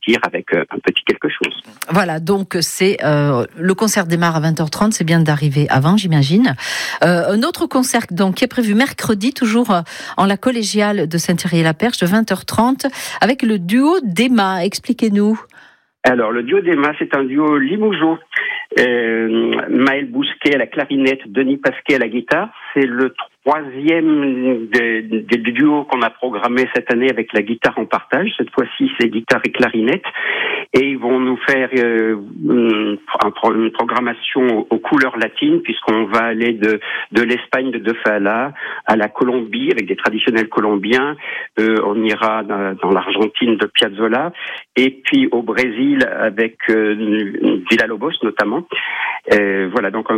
repartir avec un petit quelque chose. Voilà, donc c'est le concert démarre à 20h30, c'est bien d'arriver avant, j'imagine. Un autre concert donc qui est prévu mercredi, toujours en la collégiale de Saint-Thierry-la-Perche, de 20h30, avec le duo d'Emma. Expliquez-nous. Alors, le duo d'Emma, c'est un duo limougeot. Maël Bousquet à la clarinette, Denis Pasquet à la guitare. C'est le troisième des duos qu'on a programmé cette année avec la guitare en partage. Cette fois-ci, c'est guitare et clarinette. Et ils vont nous faire une programmation aux couleurs latines, puisqu'on va aller de l'Espagne de Falla à la Colombie avec des traditionnels colombiens. On ira dans l'Argentine de Piazzolla, et puis au Brésil avec Villa-Lobos notamment. Voilà, donc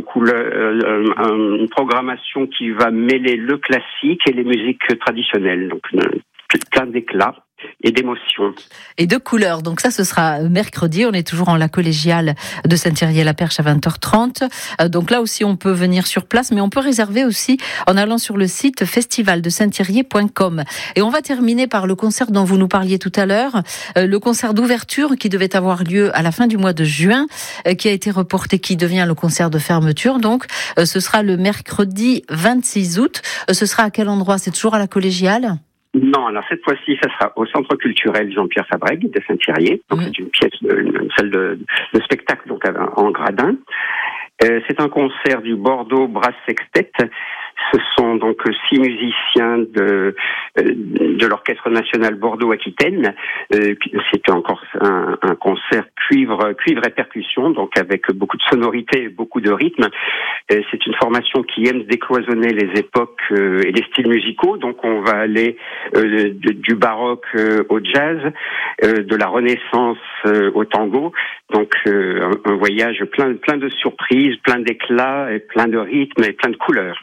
une programmation qui va mêler le classique et les musiques traditionnelles. Donc plein d'éclat et d'émotions. Et de couleurs. Donc ça, ce sera mercredi. On est toujours en la collégiale de Saint-Thierry-la-Perche à 20h30. Donc là aussi, on peut venir sur place, mais on peut réserver aussi en allant sur le site festivaldesaintthierry.com. Et on va terminer par le concert dont vous nous parliez tout à l'heure, le concert d'ouverture qui devait avoir lieu à la fin du mois de juin, qui a été reporté, qui devient le concert de fermeture. Donc, ce sera le mercredi 26 août. Ce sera à quel endroit? C'est toujours à la collégiale? Non, alors cette fois-ci, ça sera au Centre culturel Jean-Pierre Fabrègue de Saint-Thierry. Donc c'est une salle de spectacle donc en gradin. C'est un concert du Bordeaux Brass Sextet. Ce sont donc 6 musiciens de l'Orchestre National Bordeaux-Aquitaine. C'est encore un concert cuivre et percussion, donc avec beaucoup de sonorité et beaucoup de rythme. C'est une formation qui aime décloisonner les époques et les styles musicaux. Donc on va aller du baroque au jazz, de la Renaissance au tango. Donc un voyage plein de surprises, plein d'éclats, et plein de rythmes et plein de couleurs.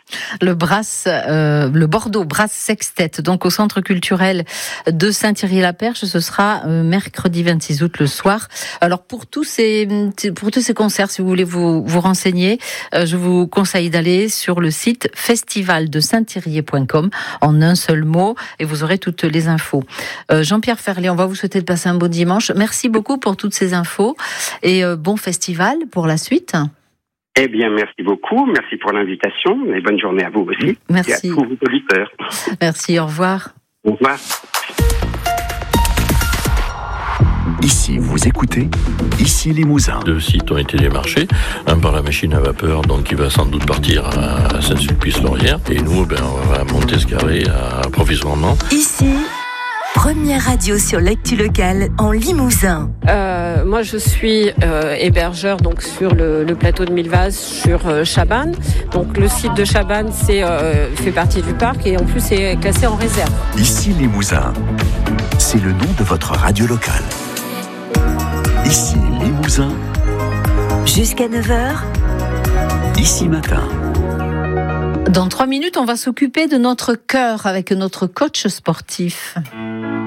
Le Bordeaux Brass Sextet, donc au Centre culturel de Saint-Thierry-la-Perche, ce sera mercredi 26 août le soir. Alors pour tous ces concerts, si vous voulez vous renseigner, je vous conseille d'aller sur le site festivaldesaintthierry.com en un seul mot et vous aurez toutes les infos. Jean-Pierre Ferlet, on va vous souhaiter de passer un bon dimanche. Merci beaucoup pour toutes ces infos et bon festival pour la suite. Eh bien, merci beaucoup. Merci pour l'invitation et bonne journée à vous aussi. Merci. Et à tous vos auditeurs. Merci, au revoir. Au revoir. Ici, vous écoutez Ici Limousin. 2 sites ont été démarchés, un par la machine à vapeur, donc qui va sans doute partir à Saint-Sulpice-Laurière, et nous, on va monter ce carré provisoirement. Ici, première radio sur l'actu locale en Limousin. Moi, je suis hébergeur donc sur le plateau de Millevaches sur Chabannes. Donc le site de Chabannes fait partie du parc et en plus c'est classé en réserve. Ici Limousin, c'est le nom de votre radio locale. Ici Limousin. Jusqu'à 9h. Ici Matin. Dans 3 minutes, on va s'occuper de notre cœur avec notre coach sportif.